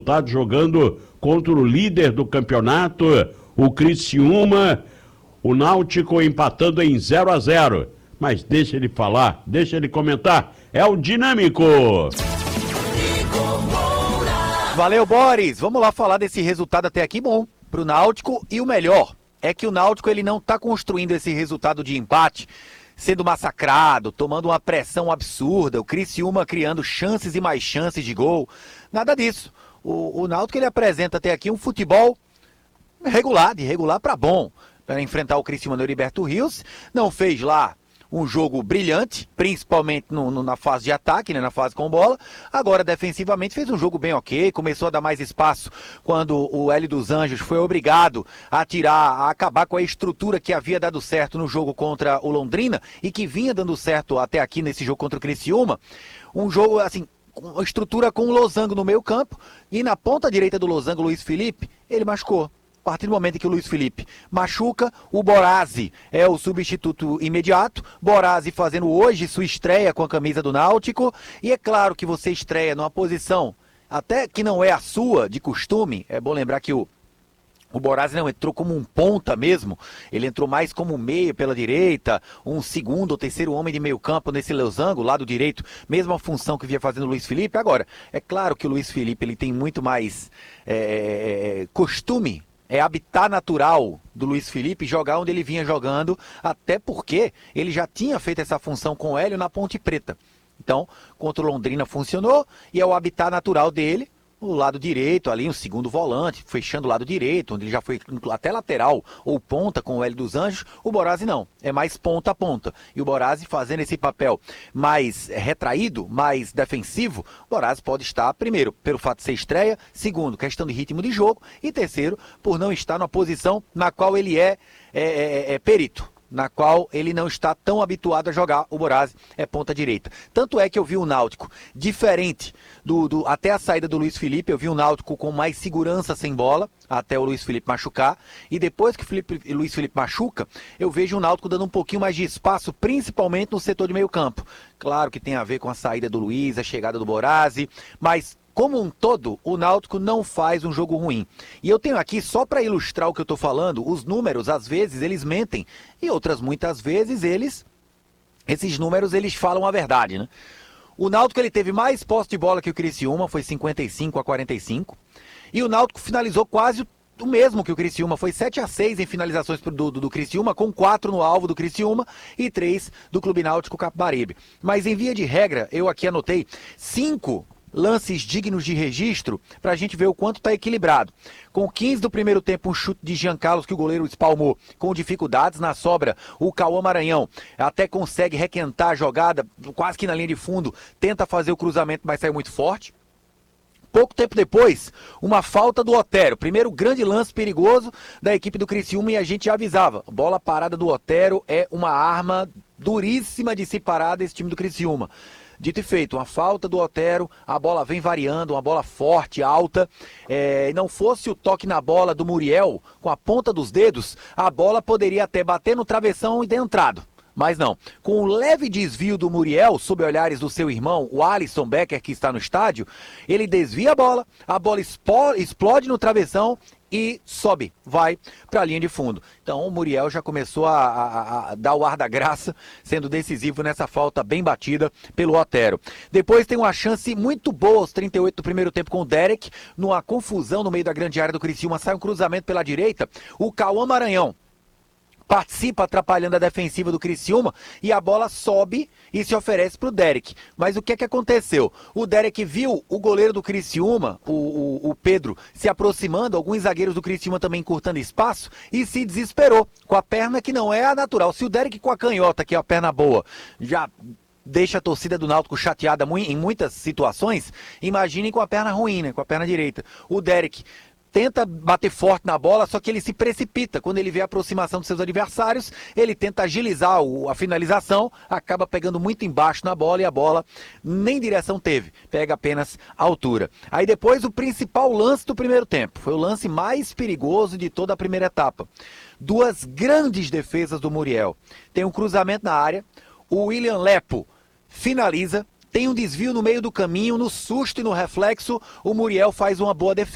jogando contra o líder do campeonato, o Criciúma, o Náutico empatando em 0-0. Mas deixa ele falar, deixa ele comentar. É o Dinâmico. Valeu, Boris. Vamos lá falar desse resultado até aqui bom pro Náutico. E o melhor é que o Náutico ele não tá construindo esse resultado de empate sendo massacrado, tomando uma pressão absurda, o Criciúma criando chances e mais chances de gol. Nada disso. O Náutico ele apresenta até aqui um futebol regular, de regular para bom, para enfrentar o Criciúma no Heriberto Rios. Não fez lá um jogo brilhante, principalmente na fase de ataque, né, na fase com bola. Agora, defensivamente, fez um jogo bem ok, começou a dar mais espaço quando o Hélio dos Anjos foi obrigado a acabar com a estrutura que havia dado certo no jogo contra o Londrina e que vinha dando certo até aqui nesse jogo contra o Criciúma. Um jogo, assim, uma estrutura com o Losango no meio campo e na ponta direita do Losango, Luiz Felipe, ele machucou. A partir do momento que o Luiz Felipe machuca, o Borazzi é o substituto imediato. Borazzi fazendo hoje sua estreia com a camisa do Náutico. E é claro que você estreia numa posição até que não é a sua, de costume. É bom lembrar que o Borazzi não entrou como um ponta mesmo, ele entrou mais como meio pela direita, um segundo ou terceiro homem de meio campo nesse losango, lado direito, mesma função que vinha fazendo o Luiz Felipe. Agora, é claro que o Luiz Felipe ele tem muito mais costume, habitat natural do Luiz Felipe jogar onde ele vinha jogando, até porque ele já tinha feito essa função com o Hélio na Ponte Preta. Então, contra o Londrina funcionou e é o habitat natural dele, o lado direito ali, o segundo volante, fechando o lado direito, onde ele já foi até lateral ou ponta com o Hélio dos Anjos. O Borazzi não, é mais ponta a ponta. E o Borazzi fazendo esse papel mais retraído, mais defensivo, o Borazzi pode estar, primeiro, pelo fato de ser estreia, segundo, questão de ritmo de jogo, e terceiro, por não estar numa posição na qual ele é perito, na qual ele não está tão habituado a jogar. O Borazzi é ponta direita. Tanto é que eu vi o Náutico diferente até a saída do Luiz Felipe, eu vi o Náutico com mais segurança sem bola, até o Luiz Felipe machucar, e depois que o Luiz Felipe machuca, eu vejo o Náutico dando um pouquinho mais de espaço, principalmente no setor de meio campo. Claro que tem a ver com a saída do Luiz, a chegada do Borazzi, mas como um todo, o Náutico não faz um jogo ruim. E eu tenho aqui, só para ilustrar o que eu estou falando, os números, às vezes, eles mentem. E outras, muitas vezes, esses números, eles falam a verdade, né? O Náutico, ele teve mais posse de bola que o Criciúma, foi 55-45. E o Náutico finalizou quase o mesmo que o Criciúma, foi 7-6 em finalizações do Criciúma, com 4 no alvo do Criciúma e 3 do Clube Náutico Capibaribe. Mas em via de regra, eu aqui anotei 5 lances dignos de registro para a gente ver o quanto está equilibrado. Com 15 do primeiro tempo, um chute de Jean Carlos que o goleiro espalmou com dificuldades. Na sobra, o Cauã Maranhão até consegue requentar a jogada, quase que na linha de fundo, tenta fazer o cruzamento, mas saiu muito forte. Pouco tempo depois, uma falta do Otero. Primeiro grande lance perigoso da equipe do Criciúma e a gente já avisava. Bola parada do Otero é uma arma duríssima de se parar desse time do Criciúma. Dito e feito, uma falta do Otero, a bola vem variando, uma bola forte, alta. Não fosse o toque na bola do Muriel, com a ponta dos dedos, a bola poderia até bater no travessão e ter entrado. Mas não, com o leve desvio do Muriel, sob olhares do seu irmão, o Alisson Becker, que está no estádio, ele desvia a bola explode no travessão e sobe, vai para a linha de fundo. Então o Muriel já começou a dar o ar da graça, sendo decisivo nessa falta bem batida pelo Otero. Depois tem uma chance muito boa aos 38 do primeiro tempo com o Derek, numa confusão no meio da grande área do Criciúma, sai um cruzamento pela direita, o Cauã Maranhão participa atrapalhando a defensiva do Criciúma e a bola sobe e se oferece para o Derek. Mas o que é que aconteceu? O Derek viu o goleiro do Criciúma, o Pedro, se aproximando, alguns zagueiros do Criciúma também encurtando espaço e se desesperou com a perna que não é a natural. Se o Derek com a canhota, que é a perna boa, já deixa a torcida do Náutico chateada em muitas situações, imaginem com a perna ruim, né? Com a perna direita. O Derek tenta bater forte na bola, só que ele se precipita. Quando ele vê a aproximação dos seus adversários, ele tenta agilizar a finalização, acaba pegando muito embaixo na bola e a bola nem direção teve, pega apenas a altura. Aí depois o principal lance do primeiro tempo, foi o lance mais perigoso de toda a primeira etapa. 2 grandes defesas do Muriel. Tem um cruzamento na área, o William Lepo finaliza, tem um desvio no meio do caminho, no susto e no reflexo, o Muriel faz uma boa defesa.